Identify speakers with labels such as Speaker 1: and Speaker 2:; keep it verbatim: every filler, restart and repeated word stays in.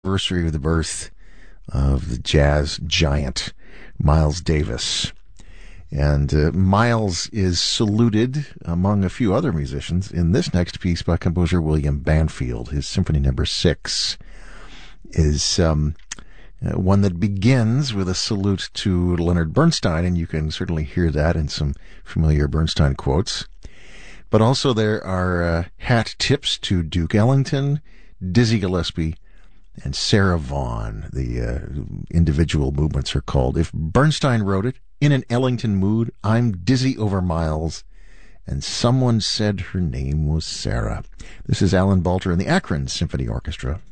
Speaker 1: Anniversary of the birth of the jazz giant Miles Davis. And uh, Miles is saluted among a few other musicians in this next piece by composer William Banfield. His Symphony Number Six is um, uh, one that begins with a salute to Leonard Bernstein, and you can certainly hear that in some familiar Bernstein quotes. But also there are uh, hat tips to Duke Ellington, Dizzy Gillespie, and Sarah Vaughan. The uh, individual movements are called If Bernstein Wrote It, In an Ellington Mood, I'm Dizzy Over Miles, and Someone Said Her Name Was Sarah. This is Alan Balter and the Akron Symphony Orchestra.